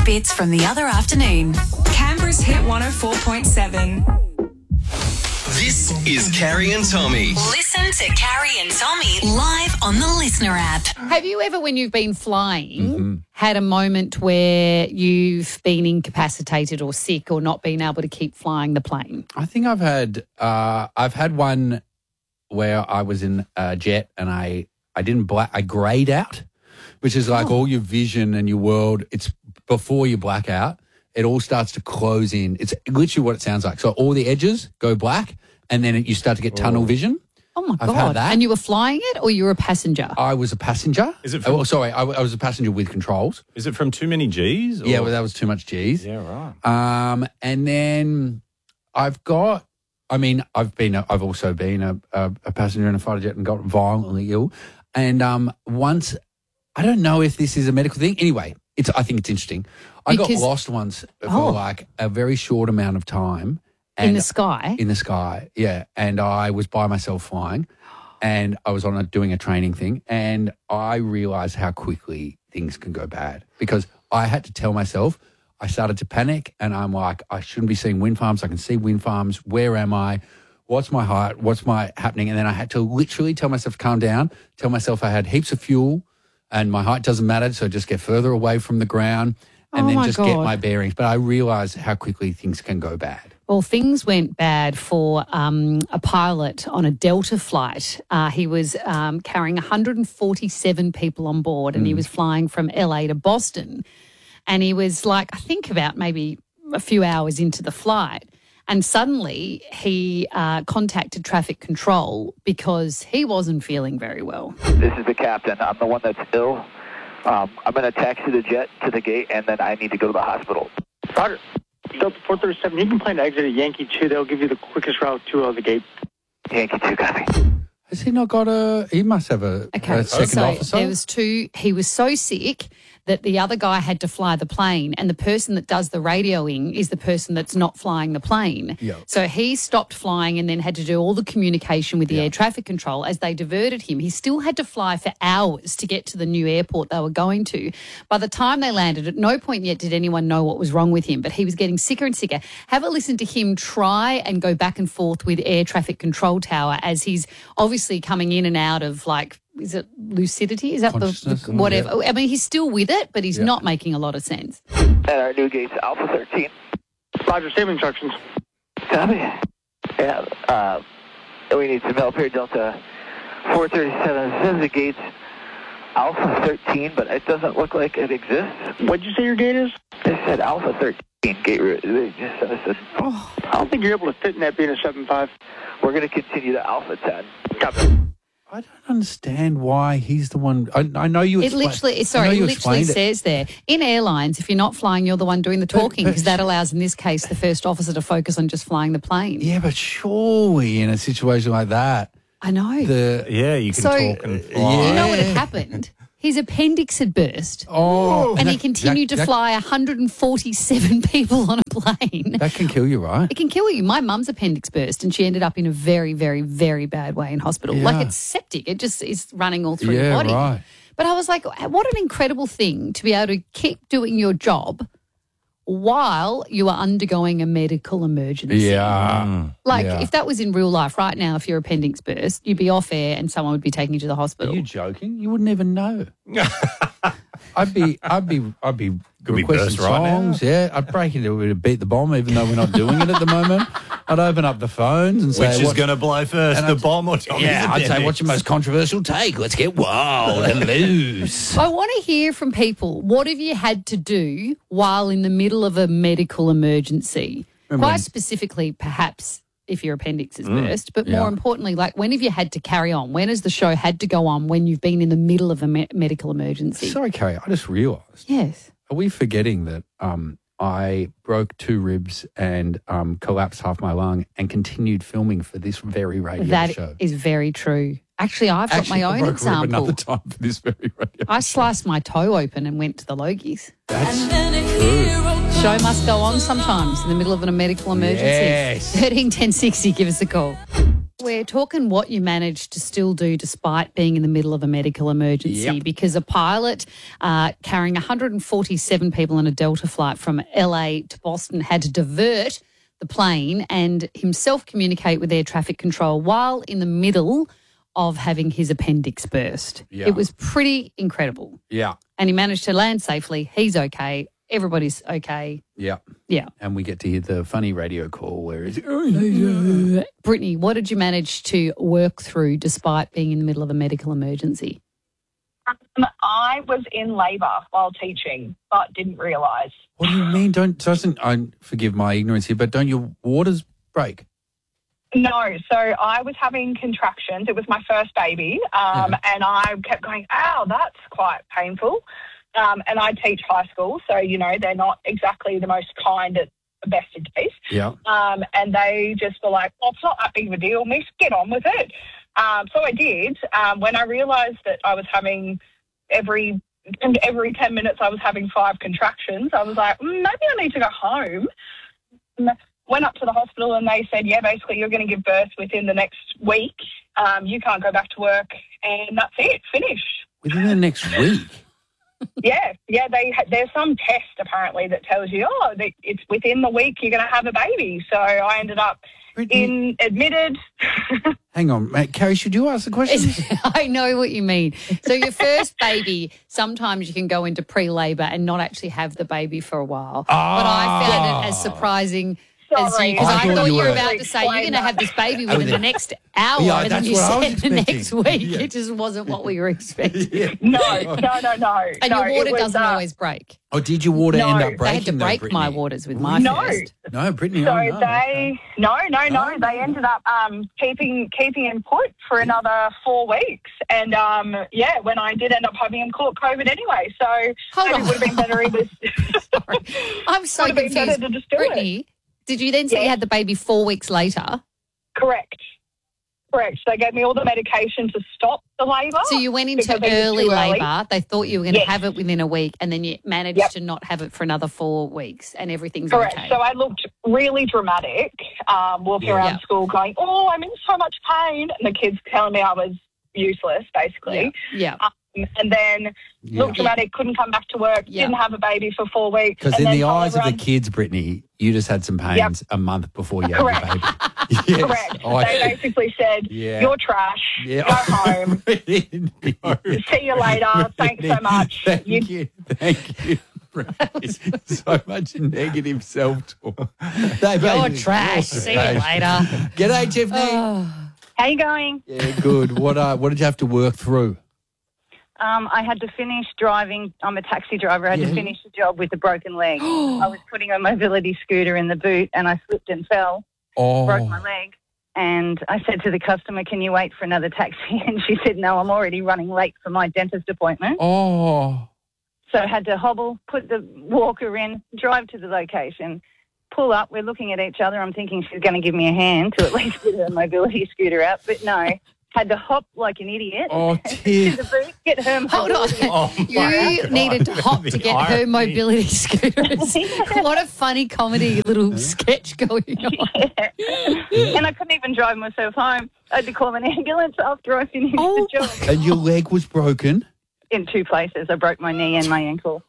bits from the other afternoon. Canberra's Hit 104.7. This is Carrie and Tommy. Listen to Carrie and Tommy live on the Listener app. Have you ever, when you've been flying, had a moment where you've been incapacitated or sick or not been able to keep flying the plane? I think I've had one where I was in a jet and I grayed out, which is like all your vision and your world. It's before you black out. It all starts to close in. It's literally what it sounds like. So all the edges go black and then you start to get tunnel vision. Oh, my God. I've had that. And you were flying it or you were a passenger? I was a passenger. Is it from- I was a passenger with controls. Is it from too many G's? Or? Yeah, well, that was too much G's. Yeah, right. And then I've also been a passenger in a fighter jet and got violently ill. And once, I don't know if this is a medical thing. Anyway, I think it's interesting. I got lost once for like a very short amount of time. In the sky? In the sky, yeah. And I was by myself flying and I was doing a training thing and I realised how quickly things can go bad because I had to tell myself, I started to panic and I'm like, I shouldn't be seeing wind farms. I can see wind farms. Where am I? What's my height? What's my happening? And then I had to literally tell myself to calm down, tell myself I had heaps of fuel and my height doesn't matter, so just get further away from the ground and then just get my bearings. But I realised how quickly things can go bad. Well, things went bad for a pilot on a Delta flight. He was carrying 147 people on board and he was flying from LA to Boston. And he was like, I think about maybe a few hours into the flight. And suddenly he contacted traffic control because he wasn't feeling very well. This is the captain. I'm the one that's ill. I'm going to taxi the jet to the gate, and then I need to go to the hospital. Roger. Delta 437, you can plan to exit at Yankee 2. They'll give you the quickest route to the gate. Yankee 2, copy. Has he not got he must have a second officer? There was two. He was so sick that the other guy had to fly the plane and the person that does the radioing is the person that's not flying the plane. Yep. So he stopped flying and then had to do all the communication with the air traffic control as they diverted him. He still had to fly for hours to get to the new airport they were going to. By the time they landed, at no point yet did anyone know what was wrong with him, but he was getting sicker and sicker. Have a listen to him try and go back and forth with air traffic control tower as he's obviously coming in and out of is it lucidity? Is that the whatever? Yeah. I mean, he's still with it, but he's not making a lot of sense. At our new gates, Alpha 13. Roger, same instructions. Copy. Yeah, we need some help here, Delta 437. It says the gate's Alpha 13, but it doesn't look like it exists. What'd you say your gate is? They said Alpha 13 gate route. They just sent us this. I don't think you're able to fit in that being a 7.5. We're going to continue to Alpha 10. Copy. I don't understand why he's the one. I know you. It literally says there in airlines, if you're not flying, you're the one doing the talking because that allows, in this case, the first officer to focus on just flying the plane. Yeah, but surely in a situation like that, I know. You can talk and fly. You know what had happened? His appendix had burst. And he continued to fly 147 people on a plane. That can kill you, right? It can kill you. My mum's appendix burst and she ended up in a very, very, very bad way in hospital. Yeah. Like, it's septic. It just is running all through your body. Right. But I was like, what an incredible thing to be able to keep doing your job while you are undergoing a medical emergency. Yeah. If that was in real life right now, if your appendix burst, you'd be off air and someone would be taking you to the hospital. Are you joking? You wouldn't even know. I'd be requesting songs. Yeah, I'd break into it, beat the bomb, even though we're not doing it at the moment. I'd open up the phones and say, which is going to blow first, the bomb or Tommy's Yeah, I'd say, appendix? what's your most controversial take? Let's get wild and loose. I want to hear from people. What have you had to do while in the middle of a medical emergency? Quite specifically, perhaps if your appendix is burst, but more importantly, when have you had to carry on? When has the show had to go on when you've been in the middle of a medical emergency? Sorry, Carrie, I just realised. Yes. Are we forgetting that I broke 2 ribs and collapsed half my lung and continued filming for this very radio show? That is very true. Actually, I've got my own example. Another time for this very radio. I sliced my toe open and went to the Logies. That's true. Show must go on sometimes in the middle of a medical emergency. Yes. 13 10 60, give us a call. We're talking what you managed to still do despite being in the middle of a medical emergency, because a pilot carrying 147 people on a Delta flight from LA to Boston had to divert the plane and himself communicate with air traffic control while in the middle of having his appendix burst. Yeah. It was pretty incredible. Yeah. And he managed to land safely. He's okay. Everybody's okay. Yeah. Yeah. And we get to hear the funny radio call where it's... Brittany, what did you manage to work through despite being in the middle of a medical emergency? I was in labour while teaching, but didn't realise. What do you mean? Forgive my ignorance here, but don't your waters break? No, so I was having contractions. It was my first baby, and I kept going, ow, that's quite painful. And I teach high school, so, you know, they're not exactly the most kind at the best of days. Yeah. And they just were like, oh, it's not that big of a deal, miss, get on with it. So I did. When I realised that I was having every 10 minutes I was having 5 contractions, I was like, maybe I need to go home. Went up to the hospital and they said, yeah, basically you're going to give birth within the next week. You can't go back to work, and that's it, finished. Within the next week? Yeah. There's some test apparently that tells you, it's within the week you're going to have a baby. So I ended up admitted. Hang on, mate. Carrie, should you ask the question? I know what you mean. So your first baby, sometimes you can go into pre-labour and not actually have the baby for a while. But I found it as surprising as you, because I thought you were about to say you're going to have this baby within the next hour, and then you said the next week. Yeah. It just wasn't what we were expecting. Yeah. No. And your water doesn't always break. Oh, did your water end up breaking? They had to break my waters with my first. No, Brittany. So they they ended up keeping him put for another 4 weeks, and when I did end up having him, caught COVID anyway. So it would have been better he was. Sorry. I'm so confused, Brittany. Did you then say you had the baby 4 weeks later? Correct. So they gave me all the medication to stop the labour. So you went into early labour. They thought you were going to have it within a week, and then you managed to not have it for another 4 weeks, and everything's correct. Okay. So I looked really dramatic, walking around school going, oh, I'm in so much pain. And the kids telling me I was useless, basically. Yeah. And then looked dramatic, couldn't come back to work, didn't have a baby for 4 weeks. Because in the eyes of the kids, Brittany, you just had some pains a month before you had your baby. Yes. Correct. They basically said, you're trash, go home, see you later, thanks so much. Thank you. So much negative self-talk. You're trash, see you later. G'day, Tiffany. How you going? Yeah, good. What did you have to work through? I had to finish driving. I'm a taxi driver. I had to finish the job with a broken leg. I was putting a mobility scooter in the boot and I slipped and fell, broke my leg. And I said to the customer, can you wait for another taxi? And she said, no, I'm already running late for my dentist appointment. Oh. So I had to hobble, put the walker in, drive to the location, pull up. We're looking at each other. I'm thinking she's going to give me a hand to at least get her mobility scooter out. But no. Had to hop like an idiot. Oh, to the boot, get her mobility. Hold on. You needed to hop to get her mobility scooters. What a funny comedy little sketch going on. And I couldn't even drive myself home. I had to call an ambulance after I finished the job. And your leg was broken? In 2 places. I broke my knee and my ankle.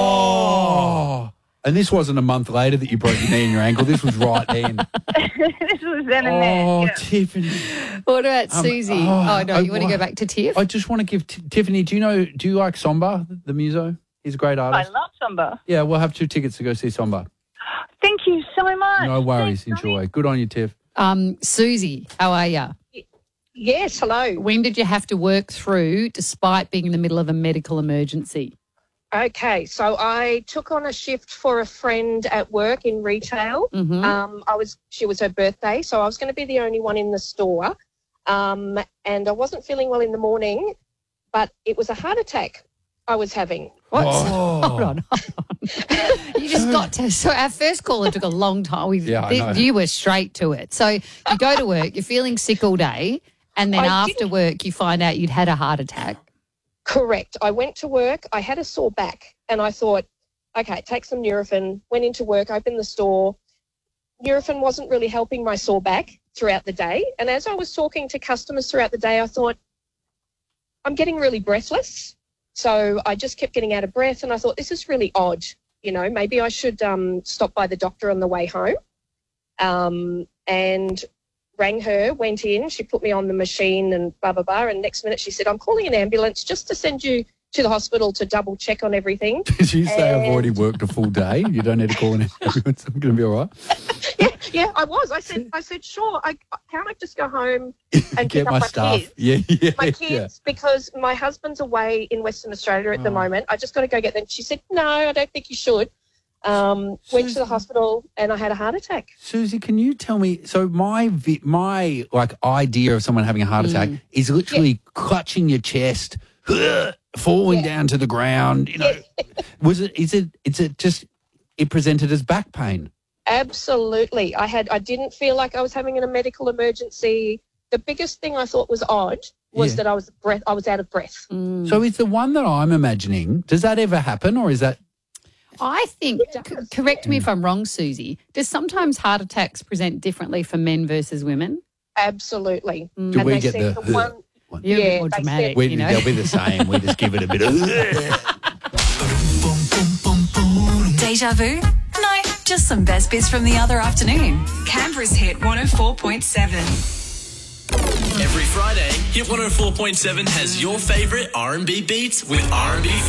Oh. And this wasn't a month later that you broke your knee and your ankle. This was right then. This was then and there. Oh, Tiffany. What about Susie? You want to go back to Tiff? I just want to give Tiffany, do you like Somba, the muso? He's a great artist. I love Somba. Yeah, we'll have 2 tickets to go see Somba. Thank you so much. No worries. Enjoy. Good on you, Tiff. Susie, how are you? Yes, hello. When did you have to work through despite being in the middle of a medical emergency? Okay, so I took on a shift for a friend at work in retail. Mm-hmm. She was her birthday, so I was going to be the only one in the store. And I wasn't feeling well in the morning, but it was a heart attack I was having. What? Oh. Hold on. You just got to. So our first caller took a long time. You were straight to it. So you go to work, you're feeling sick all day, and then after work you find out you'd had a heart attack. Correct. I went to work. I had a sore back and I thought, okay, take some Nurofen. Went into work, opened the store. Nurofen wasn't really helping my sore back. throughout the day. And as I was talking to customers throughout the day, I thought, I'm getting really breathless. So I just kept getting out of breath, and I thought, this is really odd. You know, maybe I should stop by the doctor on the way home. And rang her, went in, she put me on the machine and blah, blah, blah. And next minute she said, I'm calling an ambulance just to send you to the hospital to double check on everything. Did you say I've already worked a full day? You don't need to call an ambulance. I'm going to be all right. Yeah, I was. I said, sure. Can't I just go home and get pick up my my stuff? kids? My kids, because my husband's away in Western Australia at the moment. I just got to go get them. She said, no, I don't think you should. Went to the hospital and I had a heart attack. Susie, can you tell me? So my idea of someone having a heart attack is literally clutching your chest, falling down to the ground. You know, is it just it presented as back pain? Absolutely. I didn't feel like I was having a medical emergency. The biggest thing I thought was odd was that I was out of breath. So is the one that I'm imagining, does that ever happen, or is that? I think, correct me if I'm wrong, Susie, does sometimes heart attacks present differently for men versus women? Absolutely. Do and we they get said the one? You're a bit more dramatic, you know. They'll be the same. We just give it a bit of... Deja vu? No, just some best bits from the other afternoon. Canberra's Hit 104.7. Every Friday, Hit 104.7 has your favourite R&B beats with R&B